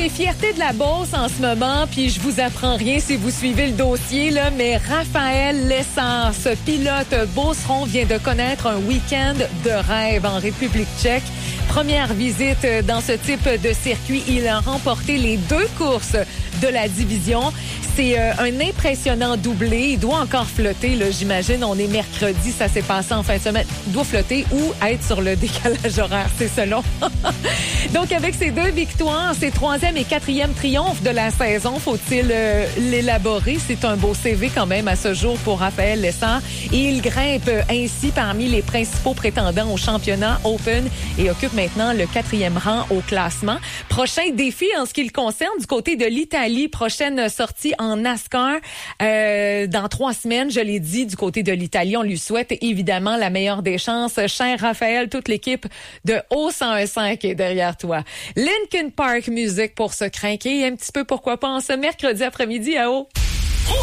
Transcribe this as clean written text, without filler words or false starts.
les fiertés de la Beauce en ce moment, puis je vous apprends rien si vous suivez le dossier, là, mais Raphaël Lessens, pilote beauceron, vient de connaître un week-end de rêve en République tchèque. Première visite dans ce type de circuit. Il a remporté les 2 courses de la division. C'est un impressionnant doublé. Il doit encore flotter, là, j'imagine. On est mercredi, ça s'est passé en fin de semaine. Il doit flotter ou être sur le décalage horaire, c'est selon. Donc, avec ces 2 victoires, ses 3e et 4e triomphes de la saison, faut-il l'élaborer? C'est un beau CV quand même à ce jour pour Raphaël Lessens. Et il grimpe ainsi parmi les principaux prétendants au championnat Open et occupe maintenant le 4e rang au classement. Prochain défi en ce qui le concerne du côté de l'Italie. Prochaine sortie en NASCAR dans 3 semaines, je l'ai dit, du côté de l'Italie. On lui souhaite évidemment la meilleure des chances. Cher Raphaël, toute l'équipe de O1015 est derrière toi. Linkin Park Music pour se craquer un petit peu, pourquoi pas, en ce mercredi après-midi à O.